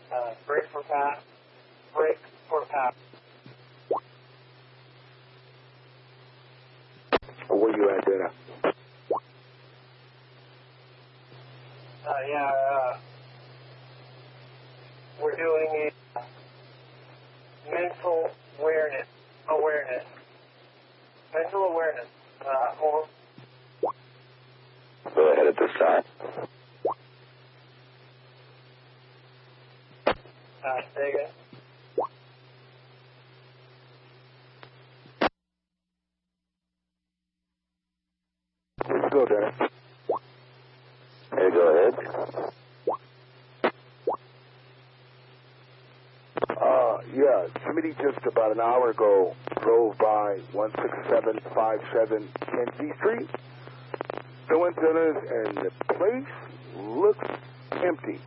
Brake for pass. Brake for pass. Where you at, Dana? We're doing a mental awareness. Mental awareness. Over. Go ahead at this time. Say again. Let's go, Dana. Hey, go ahead. Yeah, somebody just about an hour ago drove by 16757 Kensey Street, Phil Centers, and the place looks empty.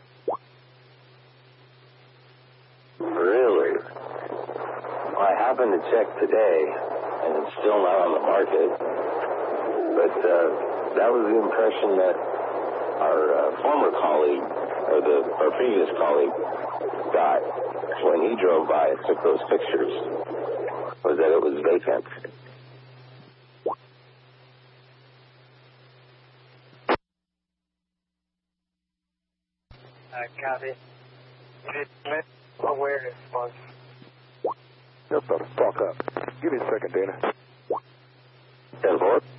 Really? Well, I happened to check today, and it's still not on the market. But that was the impression that our former colleague, or our previous colleague, got when he drove by and took those pictures, was that it was vacant. Copy. Awareness funds. Shut the fuck up. Give me a second, Dana. 10-4.